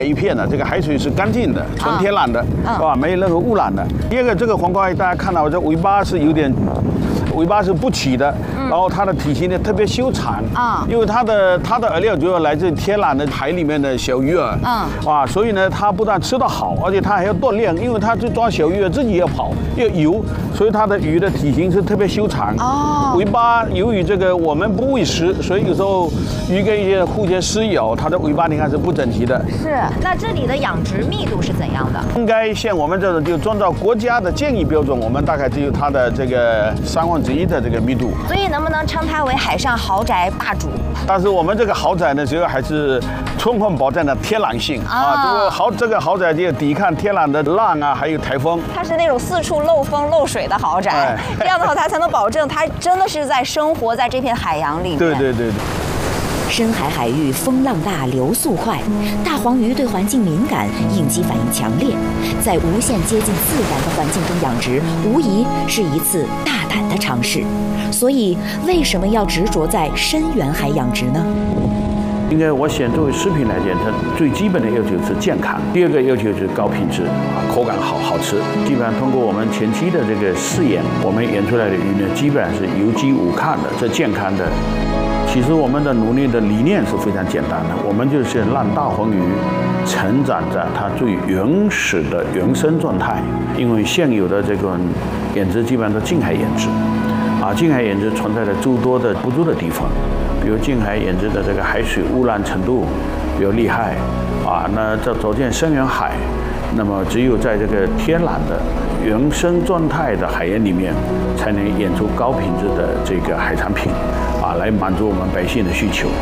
一片的这个海水是干净的、纯天然的，没有任何污染的。第二个，这个黄瓜鱼大家看到这尾巴是有点。尾巴是不齐的，然后它的体型呢特别修长因为它的饵料主要来自天然的海里面的小鱼儿所以呢它不但吃得好，而且它还要锻炼，因为它去抓小鱼儿自己要跑要游，所以它的鱼的体型是特别修长尾巴由于这个我们不喂食，所以有时候鱼跟鱼互相撕咬，它的尾巴你看是不整齐的。 是，那这里的养殖密度是怎样的？ 应该像我们这种就遵照国家的建议标准，我们大概只有它的这个1/3的这个密度。 所以能不能称它为海上豪宅霸主？ 但是我们这个豪宅呢，主要还是充分保证了天然性这个豪宅就抵抗天然的浪还有台风。 它是那种四处漏风漏水的豪宅，这样的话它才能保证它真的是在生活在这片海洋里面。 对。 深海海域风浪大，流速快，大黄鱼对环境敏感，应激反应强烈，在无限接近自然的环境中养殖，无疑是一次大胆的尝试。所以，为什么要执着在深远海养殖呢？ 应该我想作为食品来讲，它最基本的要求是健康，第二个要求就是高品质口感好吃。基本上通过我们前期的这个试验，我们养出来的鱼呢，基本上是有机无抗的，这健康的。其实我们的努力的理念是非常简单的，我们就是让大黄鱼成长在它最原始的原生状态。因为现有的这个养殖基本上都近海养殖，近海养殖存在着诸多的不足的地方，比如近海养殖的这个海水污染程度比较厉害，那这走进深远海，那么只有在这个天然的原生状态的海洋里面，才能养出高品质的这个海产品，来满足我们百姓的需求。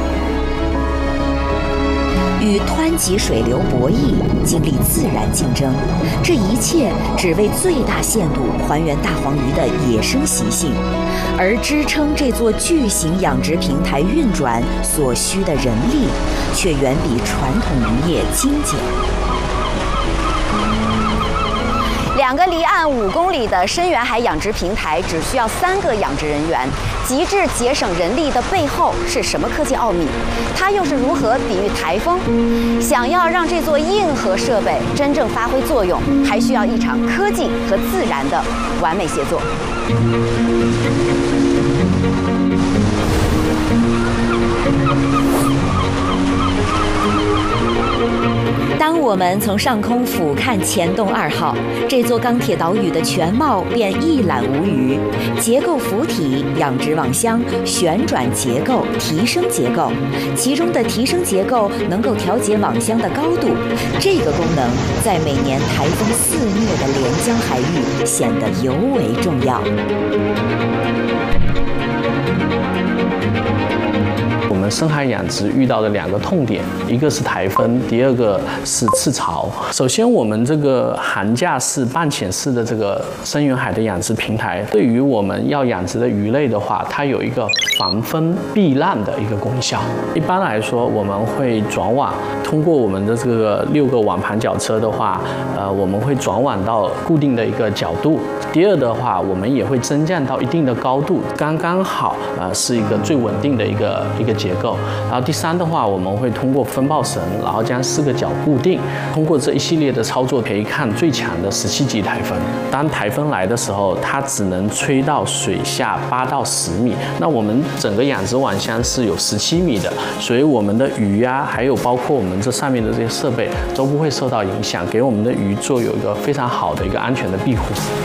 与湍急水流博弈，经历自然竞争，这一切只为最大限度还原大黄鱼的野生习性，而支撑这座巨型养殖平台运转所需的人力，却远比传统渔业精简。 2个离岸5公里的深远海养殖平台只需要3个养殖人员，极致节省人力的背后是什么科技奥秘？它又是如何抵御台风？想要让这座硬核设备真正发挥作用，还需要一场科技和自然的完美协作。 当我们从上空俯瞰钱洞2号，这座钢铁岛屿的全貌便一览无余。结构浮体、养殖网箱、旋转结构、提升结构，其中的提升结构能够调节网箱的高度，这个功能在每年台风肆虐的连江海域显得尤为重要。 我们深海养殖遇到的2个痛点，一个是台风，第二个是赤潮。首先，我们这个桁架式、半潜式的这个深远海的养殖平台，对于我们要养殖的鱼类的话，它有一个防风避浪的一个功效。一般来说，我们会转网，通过我们的这个6个网盘绞车的话，我们会转网到固定的一个角度。第二的话，我们也会增降到一定的高度，刚刚好，是一个最稳定的一个结构。然后第3的话，我们会通过风暴绳，然后将4个角固定。通过这一系列的操作，可以看最强的17级台风。当台风来的时候，它只能吹到水下8到10米。那我们整个养殖网箱是有17米的，所以我们的鱼还有包括我们这上面的这些设备都不会受到影响，给我们的鱼做有一个非常好的一个安全的庇护。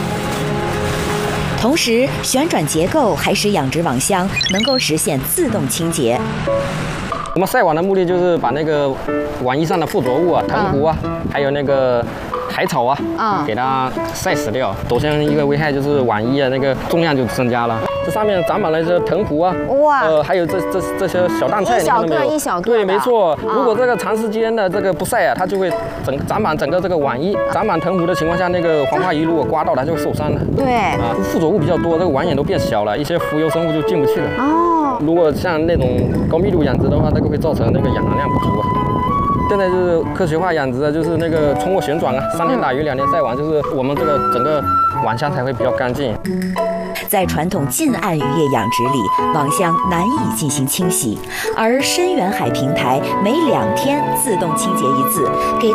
同时，旋转结构还使养殖网箱能够实现自动清洁。 我们晒网的目的就是把那个网衣上的附着物藤壶还有那个海草给它晒死掉。首先一个危害就是网衣那个重量就增加了。这上面长满了一些藤壶还有这些小蛋菜， 一小个。 对，没错。如果这个长时间的这个不晒它就会长满整个这个网衣。长满藤壶的情况下，那个黄花鱼如果刮到它就会受伤了。 对。 附着物比较多，这个网眼都变小了，一些浮游生物就进不去了。如果像那种高密度养殖的话，这个会造成那个氧含量不足现在就是科学化养殖就是那个通过旋转3天打鱼2天晒网，就是我们这个整个网箱才会比较干净。 在传统近岸渔业养殖里，网箱难以进行清洗，而深远海平台每2天自动清洁一次，给